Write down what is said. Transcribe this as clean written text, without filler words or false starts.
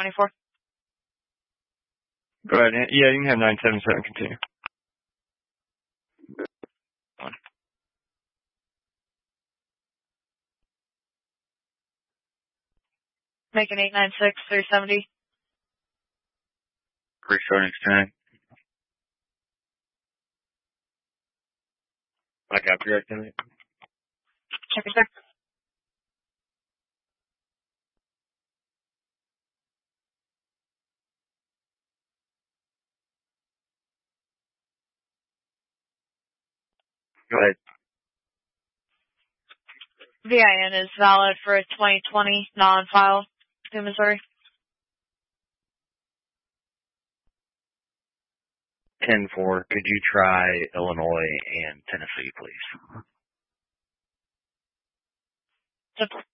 24. Go ahead. Yeah, you can have 977 continue. Make an 896, 370. Restart next time. Back up your activity. Check it, sir. Go ahead. VIN is valid for a 2020 non-file to Missouri. 10-4. Could you try Illinois and Tennessee, please? Simple.